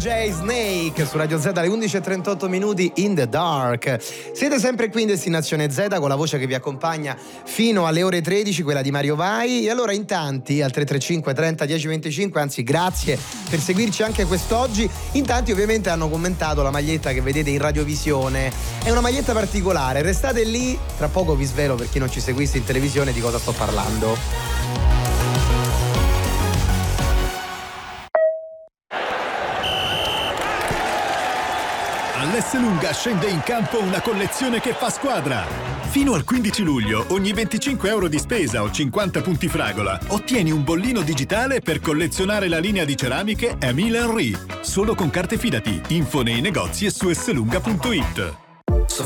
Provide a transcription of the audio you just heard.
DJ Snake su Radio Z alle 11:38 minuti in the dark. Siete sempre qui in Destinazione Z con la voce che vi accompagna fino alle ore 13, quella di Mario Vai. E allora in tanti al 335 30 10 25, anzi grazie per seguirci anche quest'oggi. In tanti ovviamente hanno commentato la maglietta che vedete in radiovisione. È una maglietta particolare, restate lì, tra poco vi svelo, per chi non ci seguisse in televisione, di cosa sto parlando. All'Esselunga scende in campo una collezione che fa squadra. Fino al 15 luglio, ogni 25 euro di spesa o 50 punti fragola, ottieni un bollino digitale per collezionare la linea di ceramiche Emile Henry. Solo con carte Fidati. Info nei negozi e su esselunga.it.